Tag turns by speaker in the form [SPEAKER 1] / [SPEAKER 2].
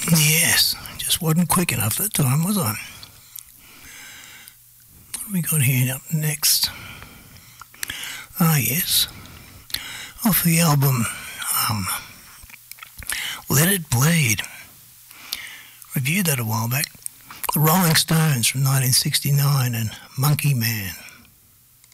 [SPEAKER 1] Yes, just wasn't quick enough that time, was I? What have we got here up next? Ah, yes. Off the album, Let It Bleed. Reviewed that a while back. The Rolling Stones from 1969 and Monkey Man.